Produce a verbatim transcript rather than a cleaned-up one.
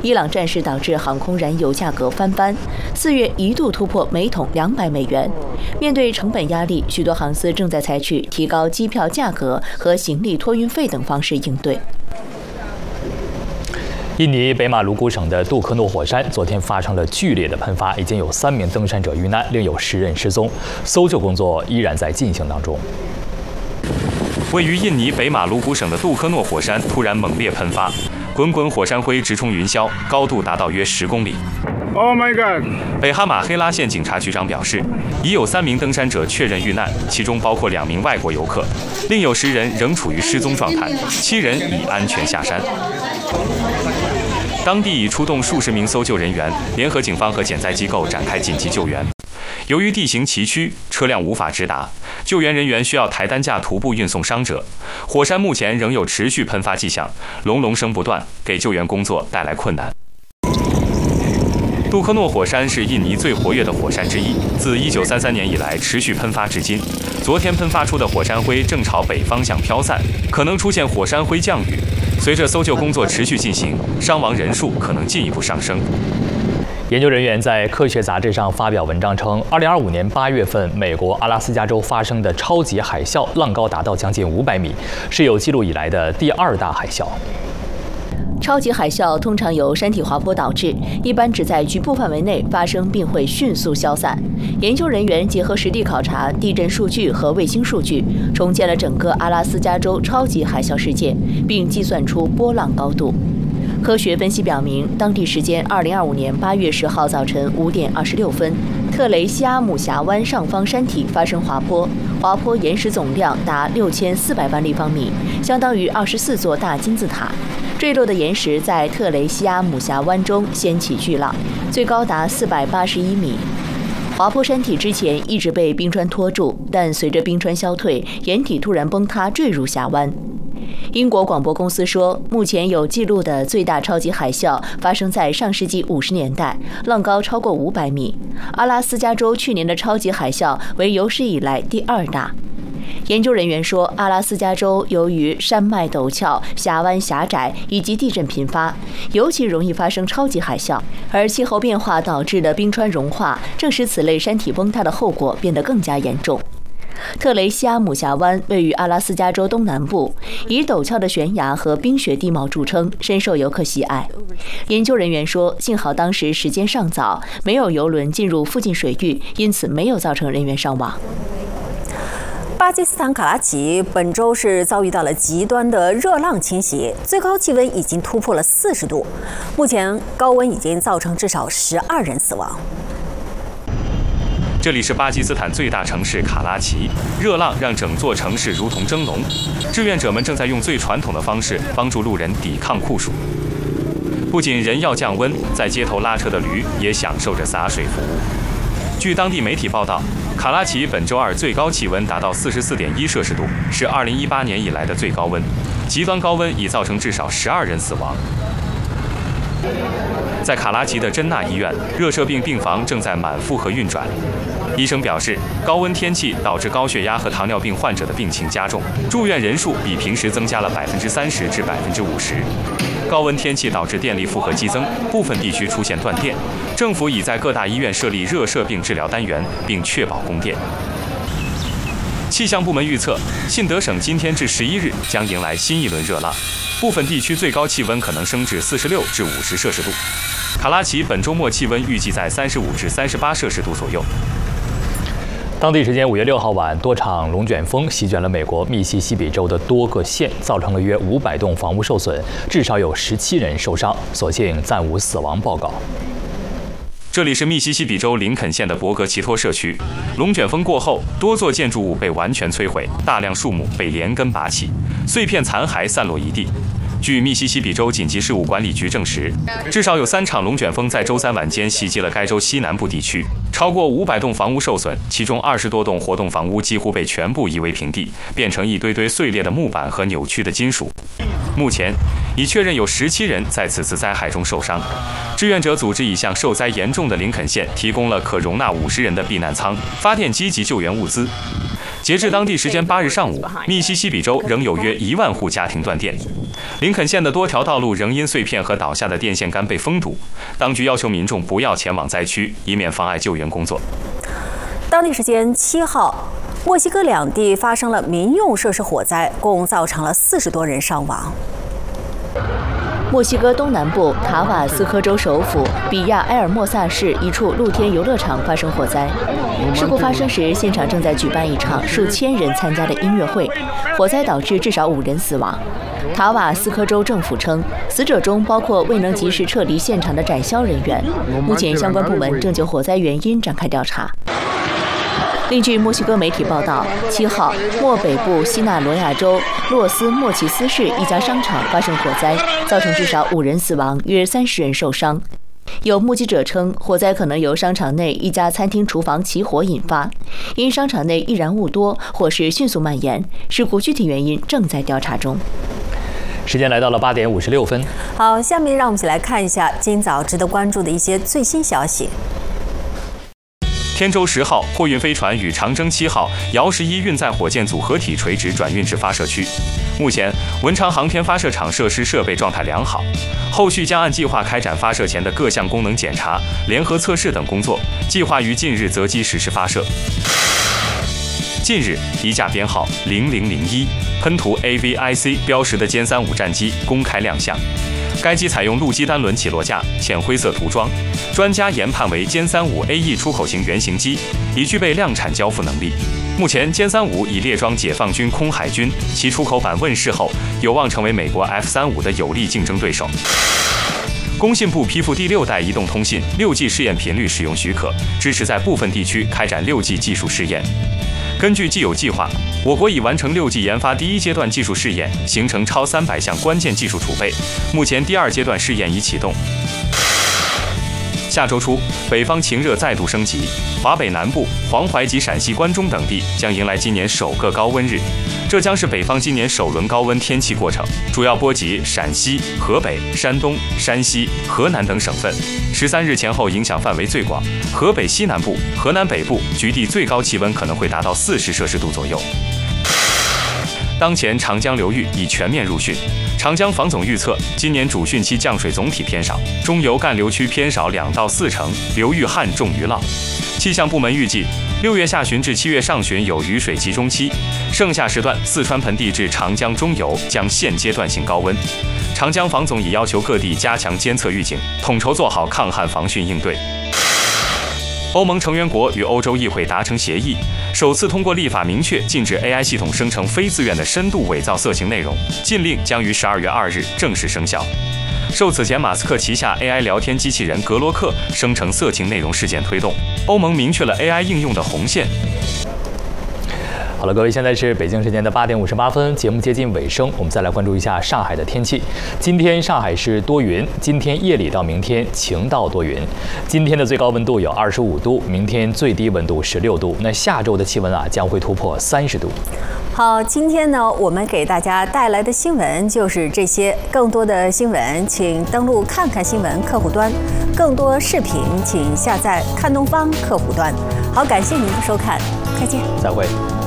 伊朗战事导致航空燃油价格翻番，四月一度突破每桶两百美元。面对成本压力，许多航司正在采取提高机票价格和行李托运费等方式应对。 印尼北马鲁古省的杜克诺火山昨天发生了剧烈的喷发，已经有三名登山者遇难，另有十人失踪，搜救工作依然在进行当中。 位于印尼北马鲁古省的杜克诺火山突然猛烈喷发，滚滚火山灰直冲云霄，高度达到约十公里。 Oh my god！ 北哈马黑拉县警察局长表示，已有三名登山者确认遇难，其中包括两名外国游客，另有十人仍处于失踪状态，七人已安全下山。当地已出动数十名搜救人员，联合警方和减灾机构展开紧急救援。由于地形崎岖，车辆无法直达，救援人员需要抬担架徒步运送伤者。火山目前仍有持续喷发迹象，隆隆声不断，给救援工作带来困难。杜克诺火山是印尼最活跃的火山之一，自一九三三年以来持续喷发至今。昨天喷发出的火山灰正朝北方向飘散，可能出现火山灰降雨。随着搜救工作持续进行，伤亡人数可能进一步上升。 研究人员在科学杂志上发表文章称，二零二五年八月份，美国阿拉斯加州发生的超级海啸，浪高达到将近五百米，是有记录以来的第二大海啸。 超级海啸通常由山体滑坡导致，一般只在局部范围内发生，并会迅速消散。研究人员结合实地考察、地震数据和卫星数据，重建了整个阿拉斯加州超级海啸事件，并计算出波浪高度。科学分析表明，当地时间二零二五年八月十号早晨五点二十六分，特雷西阿姆峡湾上方山体发生滑坡，滑坡岩石总量达六千四百万立方米，相当于二十四座大金字塔。坠落的岩石在特雷西阿姆峡湾中掀起巨浪，最高达四百八十一米。滑坡山体之前一直被冰川拖住，但随着冰川消退，岩体突然崩塌坠入峡湾。英国广播公司说，目前有记录的最大超级海啸发生在上世纪五十年代，浪高超过五百米。阿拉斯加州去年的超级海啸为有史以来第二大。研究人员说，阿拉斯加州由于山脉陡峭、峡湾狭窄以及地震频发，尤其容易发生超级海啸。而气候变化导致的冰川融化，正使此类山体崩塌的后果变得更加严重。特雷西阿姆峡湾位于阿拉斯加州东南部，以陡峭的悬崖和冰雪地貌著称，深受游客喜爱。研究人员说，幸好当时时间尚早，没有邮轮进入附近水域，因此没有造成人员伤亡。 巴基斯坦卡拉奇本周是遭遇到了极端的热浪侵袭，最高气温已经突破了四十度，目前高温已经造成至少十二人死亡。 这里是巴基斯坦最大城市卡拉奇，热浪让整座城市如同蒸笼。志愿者们正在用最传统的方式帮助路人抵抗酷暑。不仅人要降温，在街头拉车的驴也享受着洒水服务。据当地媒体报道，卡拉奇本周二最高气温达到四十四点一摄氏度，是二零一八年以来的最高温。极端高温已造成至少十二人死亡。在卡拉奇的珍纳医院，热射病病房正在满负荷运转。医生表示，高温天气导致高血压和糖尿病患者的病情加重，住院人数比平时增加了百分之三十至百分之五十。高温天气导致电力负荷激增，部分地区出现断电。政府已在各大医院设立热射病治疗单元，并确保供电。气象部门预测，信德省今天至十一日将迎来新一轮热浪，部分地区最高气温可能升至四十六至五十摄氏度。卡拉奇本周末气温预计在三十五至三十八摄氏度左右。 当地时间五月六号晚，多场龙卷风席卷了美国密西西比州的多个县，造成了约五百栋房屋受损，至少有十七人受伤，所幸暂无死亡报告。 这里是密西西比州林肯县的伯格奇托社区，龙卷风过后，多座建筑物被完全摧毁，大量树木被连根拔起，碎片残骸散落一地。据密西西比州紧急事务管理局证实，至少有三场龙卷风在周三晚间袭击了该州西南部地区，超过五百栋房屋受损，其中二十多栋活动房屋几乎被全部夷为平地，变成一堆堆碎裂的木板和扭曲的金属。目前已确认有十七人在此次灾害中受伤。志愿者组织已向受灾严重的林肯县提供了可容纳五十人的避难舱、发电机及救援物资。截至当地时间八日上午，密西西比州仍有约一万户家庭断电。 林肯县的多条道路仍因碎片和倒下的电线杆被封堵，当局要求民众不要前往灾区，以免妨碍救援工作。 当地时间七号，墨西哥两地发生了民用设施火灾，共造成了四十多人伤亡。 墨西哥东南部塔瓦斯科州首府比亚埃尔莫萨市一处露天游乐场发生火灾。事故发生时，现场正在举办一场数千人参加的音乐会，火灾导致至少五人死亡。塔瓦斯科州政府称，死者中包括未能及时撤离现场的展销人员。目前，相关部门正就火灾原因展开调查。另据墨西哥媒体报道，七号，墨北部西纳罗亚州洛斯莫奇斯市一家商场发生火灾，造成至少五人死亡，约三十人受伤。有目击者称，火灾可能由商场内一家餐厅厨房起火引发，因商场内易燃物多，火势迅速蔓延。事故具体原因正在调查中。 时间来到了八点五十六分。 好，下面让我们一起来看一下今早值得关注的一些最新消息。 天舟十号货运飞船与长征七号遥十一运载火箭组合体垂直转运至发射区。目前，文昌航天发射场设施设备状态良好，后续将按计划开展发射前的各项功能检查、联合测试等工作，计划于近日择机实施发射。近日，一架编号零零零一、喷涂 A V I C 标识的歼三五战机公开亮相。该机采用陆基单轮起落架，浅灰色涂装，专家研判为歼三五 A E 出口型原型机，已具备量产交付能力。目前，歼三五已列装解放军空海军，其出口版问世后，有望成为美国 F 三五的有力竞争对手。工信部批复第六代移动通信六 G 试验频率使用许可，支持在部分地区开展六 G 技术试验。根据既有计划，我国已完成六 G 研发第一阶段技术试验，形成超三百项关键技术储备。目前第二阶段试验已启动。下周初，北方晴热再度升级，华北南部、黄淮及陕西关中等地将迎来今年首个高温日，这将是北方今年首轮高温天气过程，主要波及陕西、河北、山东、山西、河南等省份。十三日前后影响范围最广，河北西南部、河南北部局地最高气温可能会达到四十摄氏度左右。当前长江流域已全面入汛，长江防总预测，今年主汛期降水总体偏少，中游干流区偏少两到四成，流域旱重于涝。气象部门预计，六月下旬至七月上旬有雨水集中期，盛夏时段四川盆地至长江中游将现阶段性高温。长江防总已要求各地加强监测预警，统筹做好抗旱防汛应对。欧盟成员国与欧洲议会达成协议，首次通过立法明确禁止 A I 系统生成非自愿的深度伪造色情内容，禁令将于十二月二日正式生效。受此前马斯克旗下 A I 聊天机器人格罗克生成色情内容事件推动，欧盟明确了 A I 应用的红线。 好了，各位，现在是北京时间的八点五十八分，节目接近尾声，我们再来关注一下上海的天气。今天上海是多云，今天夜里到明天晴到多云。今天的最高温度有二十五度，明天最低温度十六度。那下周的气温啊将会突破三十度。 好，今天呢，我们给大家带来的新闻就是这些。更多的新闻，请登录看看新闻客户端；更多视频，请下载看东方客户端。好，感谢您的收看，再见， 再会。